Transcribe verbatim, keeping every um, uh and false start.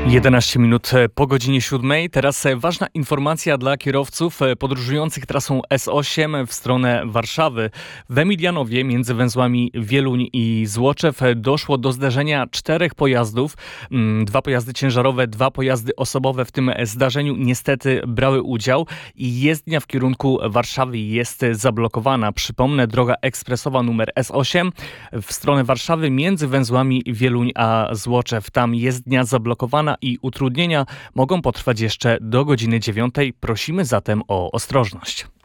jedenaście minut po godzinie siódmej. Teraz ważna informacja dla kierowców podróżujących trasą S osiem w stronę Warszawy. W Emilianowie między węzłami Wieluń i Złoczew doszło do zderzenia czterech pojazdów. Dwa pojazdy ciężarowe, dwa pojazdy osobowe w tym zdarzeniu niestety brały udział i jezdnia w kierunku Warszawy jest zablokowana. Przypomnę, droga ekspresowa numer S osiem w stronę Warszawy między węzłami Wieluń a Złoczew. Tam jezdnia zablokowana i utrudnienia mogą potrwać jeszcze do godziny dziewiątej. Prosimy zatem o ostrożność.